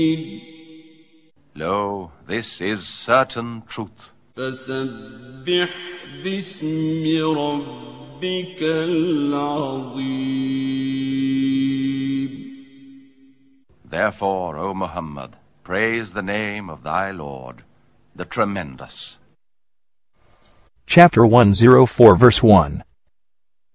Lo, this is certain truth. فسبح باسم ربك العظيم. Therefore, O Muhammad, praise the name of thy Lord, the Tremendous. Chapter 104 verse 1.